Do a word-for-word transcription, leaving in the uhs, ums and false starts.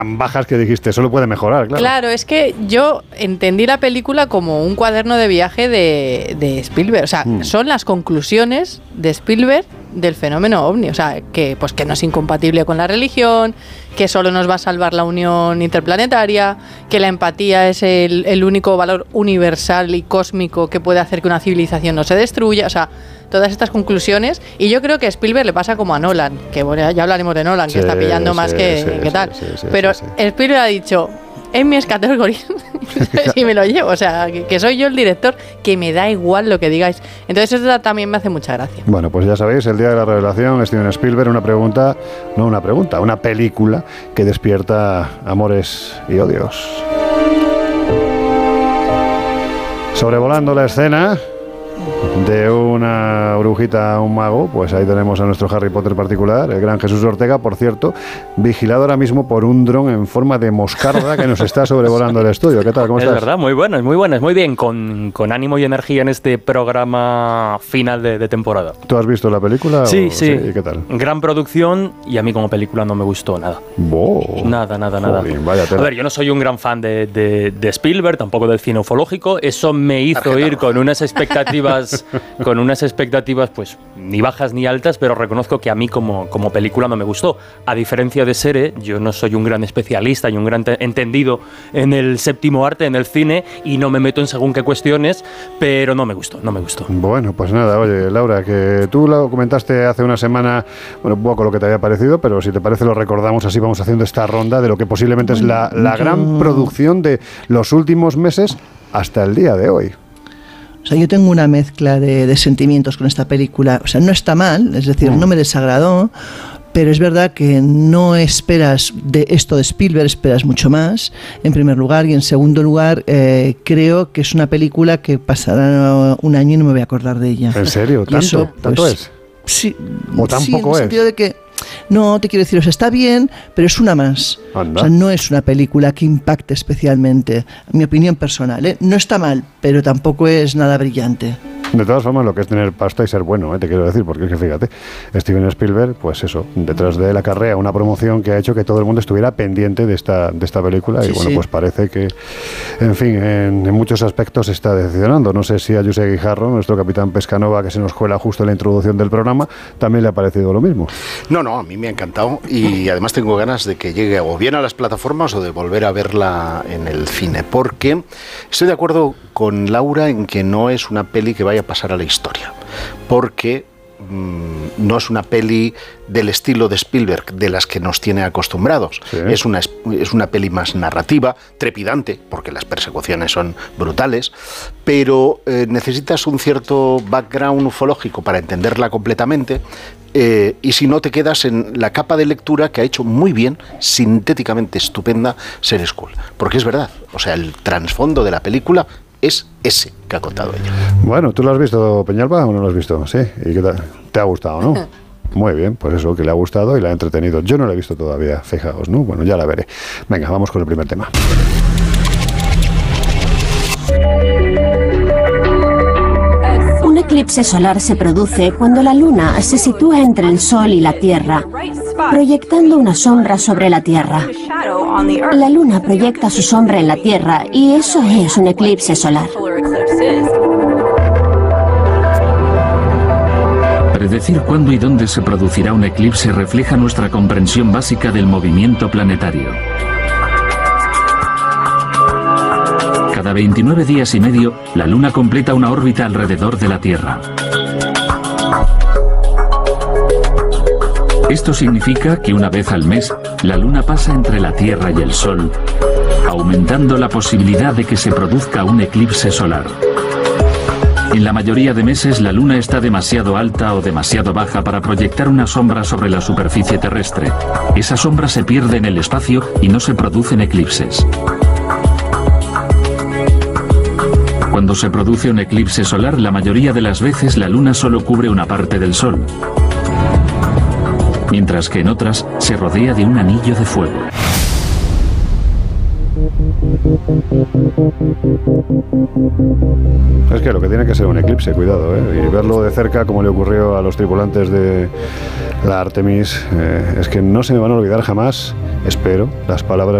bajas que dijiste, solo puede mejorar, claro. Claro, es que yo entendí la película como un cuaderno de viaje de, de Spielberg. O sea, mm. son las conclusiones de Spielberg del fenómeno ovni. O sea, que, pues, que no es incompatible con la religión, que solo nos va a salvar la unión interplanetaria, que la empatía es el, el único valor universal y cósmico que puede hacer que una civilización no se destruya. O sea, todas estas conclusiones. Y yo creo que a Spielberg le pasa como a Nolan, que bueno, ya hablaremos de Nolan, sí, que está pillando más sí, que, sí, que tal. Sí, sí, Pero sí, sí. Spielberg ha dicho, en mis categorías, si me lo llevo, o sea, que, que soy yo el director, que me da igual lo que digáis. Entonces eso también me hace mucha gracia. Bueno, pues ya sabéis, el día de la revelación, Steven Spielberg, una pregunta, no una pregunta, una película que despierta amores y odios. Sobrevolando la escena de una brujita a un mago, pues ahí tenemos a nuestro Harry Potter particular, el gran Jesús Ortega, por cierto, vigilado ahora mismo por un dron en forma de moscarda que nos está sobrevolando el estudio. ¿Qué tal? ¿Cómo estás? Es verdad, muy buenas, muy buenas, muy bien, con, con ánimo y energía en este programa final de, de temporada. ¿Tú has visto la película? Sí, o, sí. sí. ¿Qué tal? Gran producción y a mí como película no me gustó nada. Wow. Nada, nada, nada. Joder, vaya tela. A ver, yo no soy un gran fan de, de, de Spielberg, tampoco del cine ufológico. Eso me hizo Argeta. ir con unas expectativas... con unas expectativas pues ni bajas ni altas, pero reconozco que a mí como, como película no me gustó. A diferencia de Sere, yo no soy un gran especialista y un gran te- entendido en el séptimo arte, en el cine, y no me meto en según qué cuestiones, pero no me gustó, no me gustó. Bueno, pues nada, oye, Laura, que tú lo comentaste hace una semana, bueno, un poco lo que te había parecido, pero si te parece lo recordamos, así vamos haciendo esta ronda de lo que posiblemente es la, la gran producción de los últimos meses hasta el día de hoy. O sea, yo tengo una mezcla de, de sentimientos con esta película. O sea, no está mal, es decir, mm. no me desagradó, pero es verdad que no esperas de esto de Spielberg, esperas mucho más, en primer lugar, y en segundo lugar, eh, creo que es una película que pasará un año y no me voy a acordar de ella. ¿En serio? ¿Tanto, eso, pues, ¿tanto es? Sí. ¿O tampoco sí, en el es? sentido de que no, te quiero decir, o sea, está bien, pero es una más. Anda. O sea, no es una película que impacte especialmente, mi opinión personal, ¿eh? No está mal, pero tampoco es nada brillante. De todas formas, lo que es tener pasta y ser bueno, ¿eh? Te quiero decir, porque es que fíjate, Steven Spielberg, pues eso, detrás de la carrera, una promoción que ha hecho que todo el mundo estuviera pendiente de esta, de esta película, sí, y bueno, sí. pues parece que, en fin, en, en muchos aspectos se está decepcionando. No sé si a José Guijarro, nuestro capitán Pescanova, que se nos cuela justo en la introducción del programa, también le ha parecido lo mismo. No, no, a mí me ha encantado y además tengo ganas de que llegue o bien a las plataformas o de volver a verla en el cine, porque estoy de acuerdo con Laura en que no es una peli que vaya a pasar a la historia, porque mmm, no es una peli del estilo de Spielberg, de las que nos tiene acostumbrados. Sí. Es una, es una peli más narrativa, trepidante, porque las persecuciones son brutales, pero eh, necesitas un cierto background ufológico para entenderla completamente. Eh, y si no, te quedas en la capa de lectura que ha hecho muy bien, sintéticamente estupenda, Sere School. Porque es verdad, o sea, el trasfondo de la película es ese que ha contado ella. Bueno, ¿tú lo has visto, Peñalba, o no lo has visto? Sí, ¿y qué tal? ¿Te ha gustado, no? Muy bien, pues eso, que le ha gustado y la ha entretenido. Yo no la he visto todavía, fijaos, ¿no? Bueno, ya la veré. Venga, vamos con el primer tema. Un eclipse solar se produce cuando la Luna se sitúa entre el Sol y la Tierra, proyectando una sombra sobre la Tierra. La Luna proyecta su sombra en la Tierra y eso es un eclipse solar. Predecir cuándo y dónde se producirá un eclipse refleja nuestra comprensión básica del movimiento planetario. Cada veintinueve días y medio, la Luna completa una órbita alrededor de la Tierra. Esto significa que una vez al mes, la Luna pasa entre la Tierra y el Sol, aumentando la posibilidad de que se produzca un eclipse solar. En la mayoría de meses, la Luna está demasiado alta o demasiado baja para proyectar una sombra sobre la superficie terrestre. Esa sombra se pierde en el espacio y no se producen eclipses. Cuando se produce un eclipse solar, la mayoría de las veces la Luna solo cubre una parte del Sol, mientras que en otras se rodea de un anillo de fuego. Es que lo que tiene que ser un eclipse, cuidado, ¿eh? Y verlo de cerca, como le ocurrió a los tripulantes de la Artemis, eh, es que no se me van a olvidar jamás, espero, las palabras